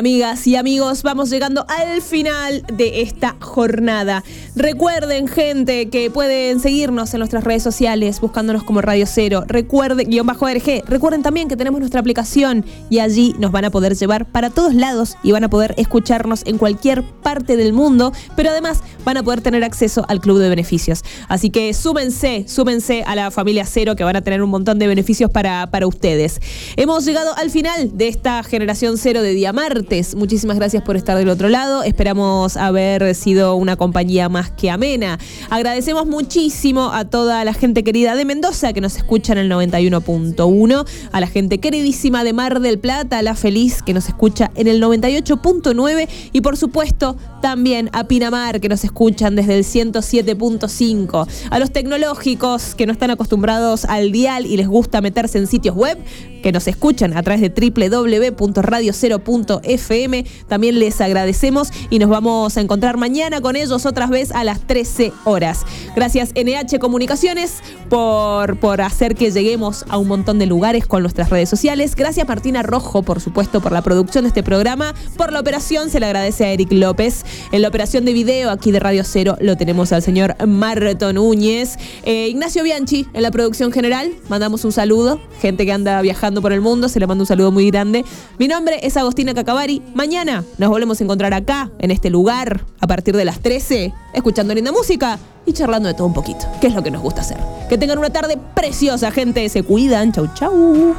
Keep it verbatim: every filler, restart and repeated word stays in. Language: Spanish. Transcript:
Amigas y amigos, vamos llegando al final de esta jornada. Recuerden, gente, que pueden seguirnos en nuestras redes sociales buscándonos como Radio Cero. Recuerden, guión bajo R G. Recuerden también que tenemos nuestra aplicación y allí nos van a poder llevar para todos lados y van a poder escucharnos en cualquier parte del mundo, pero además van a poder tener acceso al club de beneficios. Así que súmense, súmense a la familia Cero, que van a tener un montón de beneficios para, para ustedes. Hemos llegado al final de esta generación Cero de día martes. Muchísimas gracias por estar del otro lado. Esperamos haber sido una compañía más que amena. Agradecemos muchísimo a toda la gente querida de Mendoza que nos escucha en el noventa y uno punto uno, a la gente queridísima de Mar del Plata, a La Feliz que nos escucha en el noventa y ocho punto nueve y por supuesto también a Pinamar que nos escuchan desde el ciento siete punto cinco. A los tecnológicos que no están acostumbrados al dial y les gusta meterse en sitios web, que nos escuchan a través de doble u doble u doble u punto radio cero punto f m. También les agradecemos y nos vamos a encontrar mañana con ellos otra vez a las trece horas. Gracias N H Comunicaciones por, por hacer que lleguemos a un montón de lugares con nuestras redes sociales. Gracias Martina Rojo, por supuesto, por la producción de este programa. Por la operación se le agradece a Eric López. En la operación de video aquí de Radio Cero lo tenemos al señor Marto Núñez. Eh, Ignacio Bianchi en la producción general. Mandamos un saludo. Gente que anda viajando por el mundo, se le manda un saludo muy grande. Mi nombre es Agostina Cacavari. Mañana nos volvemos a encontrar acá, en este lugar, a partir de las trece, escuchando linda música y charlando de todo un poquito, que es lo que nos gusta hacer. Que tengan una tarde preciosa, gente. Se cuidan. Chau, chau.